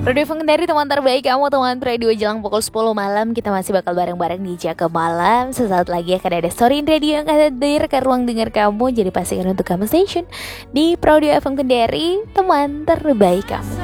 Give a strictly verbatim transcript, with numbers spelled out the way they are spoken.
Radio F M dari teman terbaik kamu, teman radio jelang pukul sepuluh malam. Kita masih bakal bareng-bareng di Jaga Malam. Sesaat lagi akan ada Story in Radio yang akan hadir ke ruang dengar kamu. Jadi pastikan untuk kamu station di Radio F M Kendari, teman terbaik kamu.